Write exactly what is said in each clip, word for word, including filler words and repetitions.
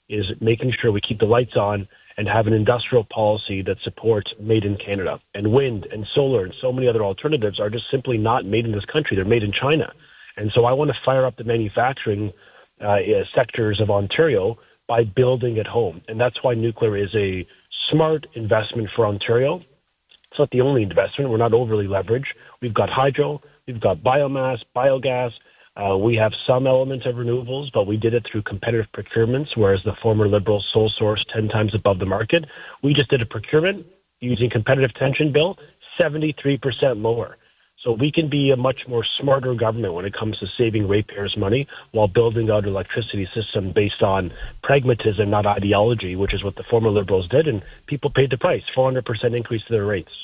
is making sure we keep the lights on and have an industrial policy that supports made in Canada. And wind and solar and so many other alternatives are just simply not made in this country. They're made in China. And so I want to fire up the manufacturing uh, sectors of Ontario by building at home. And that's why nuclear is a smart investment for Ontario. It's not the only investment. We're not overly leveraged. We've got hydro, we've got biomass, biogas. Uh, we have some elements of renewables, but we did it through competitive procurements, whereas the former Liberal sole source ten times above the market. We just did a procurement using competitive tension bill, seventy-three percent lower. So we can be a much more smarter government when it comes to saving ratepayers' money while building out an electricity system based on pragmatism, not ideology, which is what the former Liberals did, and people paid the price, four hundred percent increase to their rates.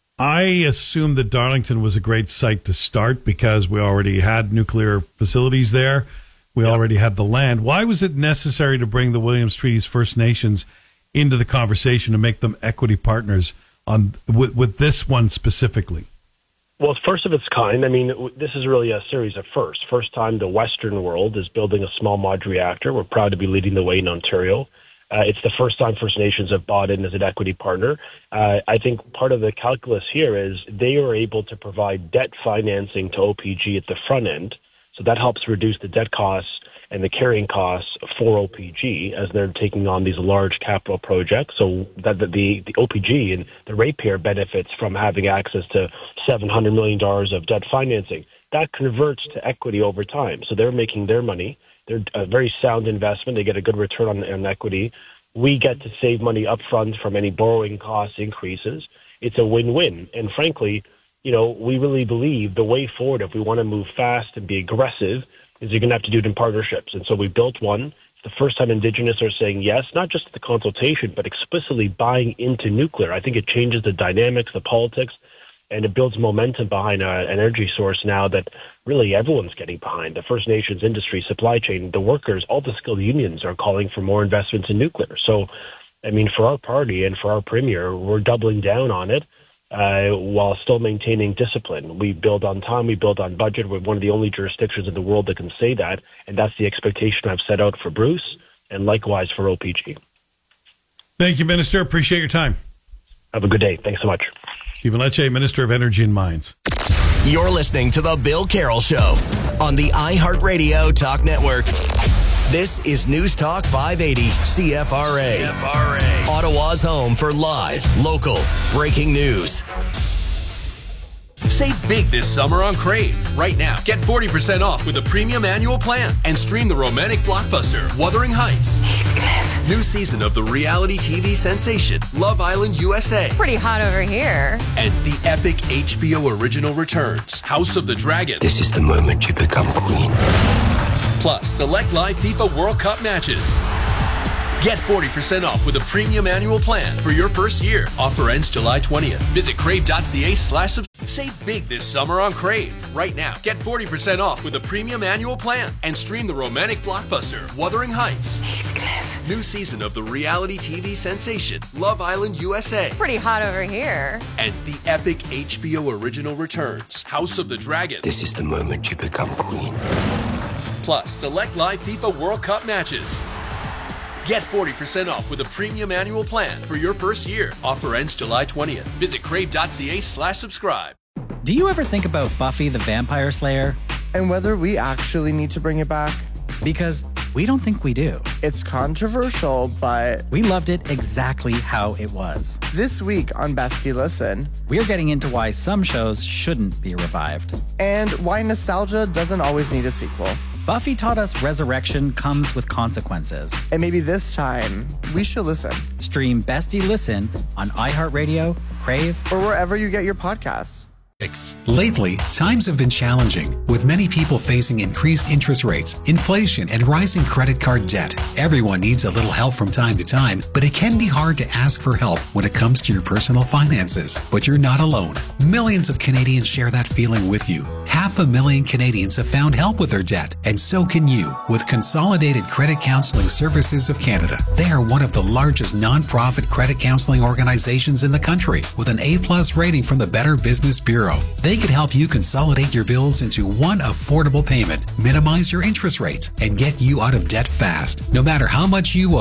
I assumed that Darlington was a great site to start because we already had nuclear facilities there. We yep. already had the land. Why was it necessary to bring the Williams Treaties First Nations into the conversation to make them equity partners on with, with this one specifically? Well, first of its kind. I mean, this is really a series of firsts. First time the Western world is building a small modular reactor. We're proud to be leading the way in Ontario. Uh, it's the first time First Nations have bought in as an equity partner. Uh, I think part of the calculus here is they are able to provide debt financing to O P G at the front end. So that helps reduce the debt costs and the carrying costs for O P G as they're taking on these large capital projects. So that the, the, the O P G and the ratepayer benefits from having access to seven hundred million dollars of debt financing. That converts to equity over time. So they're making their money. They're a very sound investment. They get a good return on, on equity. We get to save money up front from any borrowing cost increases. It's a win-win. And frankly, you know, we really believe the way forward, if we want to move fast and be aggressive, is you're going to have to do it in partnerships. And so we built one. It's the first time Indigenous are saying yes, not just to the consultation, but explicitly buying into nuclear. I think it changes the dynamics, the politics, and it builds momentum behind an energy source now that really everyone's getting behind. The First Nations industry, supply chain, the workers, all the skilled unions are calling for more investments in nuclear. So, I mean, for our party and for our premier, we're doubling down on it uh, while still maintaining discipline. We build on time, we build on budget. We're one of the only jurisdictions in the world that can say that, and that's the expectation I've set out for Bruce and likewise for O P G. Thank you, Minister. Appreciate your time. Have a good day. Thanks so much. Stephen Lecce, Minister of Energy and Mines. You're listening to The Bill Carroll Show on the iHeartRadio Talk Network. This is News Talk five eighty C F R A. C F R A. Ottawa's home for live, local, breaking news. Save big this summer on Crave. Right now, get forty percent off with a premium annual plan and stream the romantic blockbuster Wuthering Heights. Heathcliff. New season of the reality T V sensation Love Island U S A. Pretty hot over here. And the epic H B O original returns House of the Dragon. This is the moment you become queen. Plus, select live FIFA World Cup matches. Get forty percent off with a premium annual plan for your first year. Offer ends July twentieth. Visit crave.ca slash sub. Save big this summer on Crave. Right now, get forty percent off with a premium annual plan and stream the romantic blockbuster Wuthering Heights. Heathcliff. New season of the reality T V sensation Love Island U S A. Pretty hot over here. And the epic H B O original returns House of the Dragon. This is the moment you become queen. Plus, select live FIFA World Cup matches. Get forty percent off with a premium annual plan for your first year. Offer ends July twentieth. Visit crave.ca slash subscribe. Do you ever think about Buffy the Vampire Slayer? And whether we actually need to bring it back? Because we don't think we do. It's controversial, but we loved it exactly how it was. This week on Bestie Listen, we're getting into why some shows shouldn't be revived. And why nostalgia doesn't always need a sequel. Buffy taught us resurrection comes with consequences. And maybe this time, we should listen. Stream Bestie Listen on iHeartRadio, Crave, or wherever you get your podcasts. Lately, times have been challenging, with many people facing increased interest rates, inflation, and rising credit card debt. Everyone needs a little help from time to time, but it can be hard to ask for help when it comes to your personal finances. But you're not alone. Millions of Canadians share that feeling with you. Half a million Canadians have found help with their debt, and so can you with Consolidated Credit Counseling Services of Canada. They are one of the largest non-profit credit counseling organizations in the country, with an A-plus rating from the Better Business Bureau. They could help you consolidate your bills into one affordable payment, minimize your interest rates, and get you out of debt fast. No matter how much you owe,